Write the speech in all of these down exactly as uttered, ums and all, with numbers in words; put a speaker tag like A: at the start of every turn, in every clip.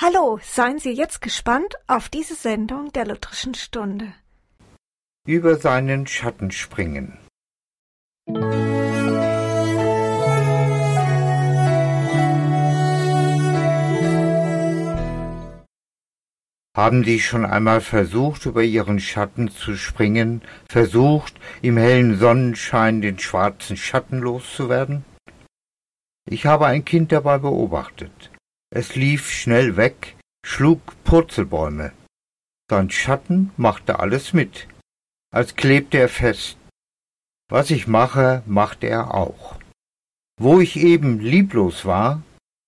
A: Hallo, seien Sie jetzt gespannt auf diese Sendung der Lutherischen Stunde.
B: Über seinen Schatten springen. Haben Sie schon einmal versucht, über Ihren Schatten zu springen, versucht, im hellen Sonnenschein den schwarzen Schatten loszuwerden? Ich habe ein Kind dabei beobachtet. Es lief schnell weg, schlug Purzelbäume. Sein Schatten machte alles mit, als klebte er fest. Was ich mache, macht er auch. Wo ich eben lieblos war,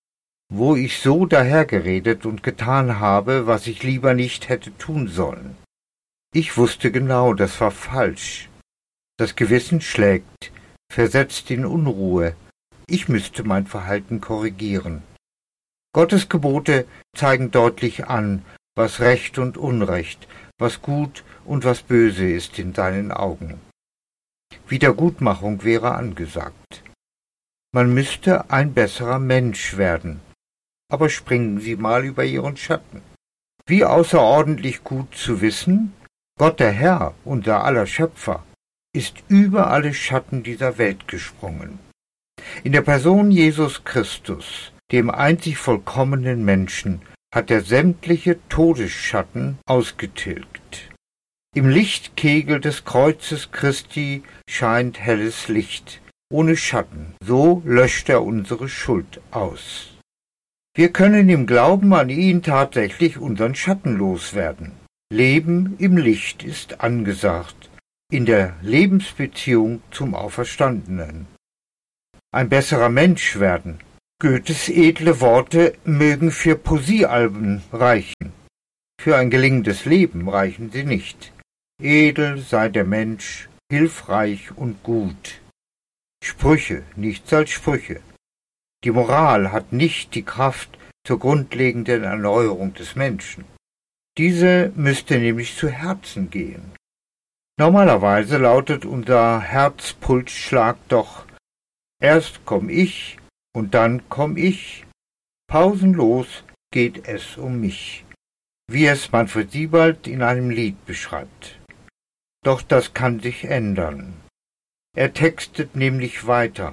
B: wo ich so dahergeredet und getan habe, was ich lieber nicht hätte tun sollen. Ich wusste genau, das war falsch. Das Gewissen schlägt, versetzt in Unruhe. Ich müsste mein Verhalten korrigieren. Gottes Gebote zeigen deutlich an, was Recht und Unrecht, was gut und was böse ist in seinen Augen. Wiedergutmachung wäre angesagt. Man müsste ein besserer Mensch werden. Aber springen Sie mal über Ihren Schatten. Wie außerordentlich gut zu wissen, Gott der Herr, unser aller Schöpfer, ist über alle Schatten dieser Welt gesprungen. In der Person Jesus Christus, dem einzig vollkommenen Menschen, hat er sämtliche Todesschatten ausgetilgt. Im Lichtkegel des Kreuzes Christi scheint helles Licht, ohne Schatten, so löscht er unsere Schuld aus. Wir können im Glauben an ihn tatsächlich unseren Schatten loswerden. Leben im Licht ist angesagt, in der Lebensbeziehung zum Auferstandenen. Ein besserer Mensch werden. Goethes edle Worte mögen für Poesiealben reichen. Für ein gelingendes Leben reichen sie nicht. Edel sei der Mensch, hilfreich und gut. Sprüche, nichts als Sprüche. Die Moral hat nicht die Kraft zur grundlegenden Erneuerung des Menschen. Diese müsste nämlich zu Herzen gehen. Normalerweise lautet unser Herzpulsschlag doch: Erst komm ich und dann komm ich. Pausenlos geht es um mich, wie es Manfred Siebald in einem Lied beschreibt. Doch das kann sich ändern. Er textet nämlich weiter: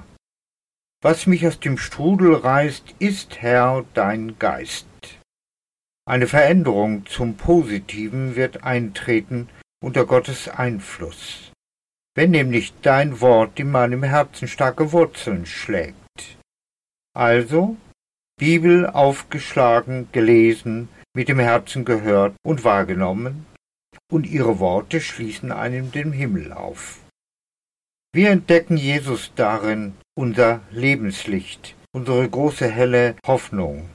B: Was mich aus dem Strudel reißt, ist, Herr, dein Geist. Eine Veränderung zum Positiven wird eintreten unter Gottes Einfluss, wenn nämlich dein Wort in meinem Herzen starke Wurzeln schlägt. Also, Bibel aufgeschlagen, gelesen, mit dem Herzen gehört und wahrgenommen, und ihre Worte schließen einem den Himmel auf. Wir entdecken Jesus darin, unser Lebenslicht, unsere große helle Hoffnung.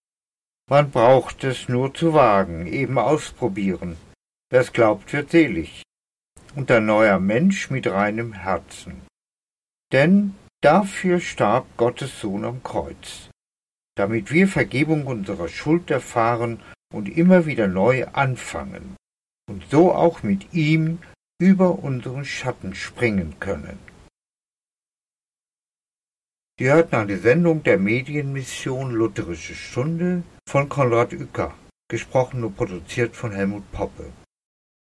B: Man braucht es nur zu wagen, eben ausprobieren. Wer's glaubt, wird selig. Und ein neuer Mensch mit reinem Herzen. Denn dafür starb Gottes Sohn am Kreuz, damit wir Vergebung unserer Schuld erfahren und immer wieder neu anfangen und so auch mit ihm über unseren Schatten springen können. Sie hörten eine Sendung der Medienmission Lutherische Stunde von Konrad Uecker, gesprochen und produziert von Helmut Poppe.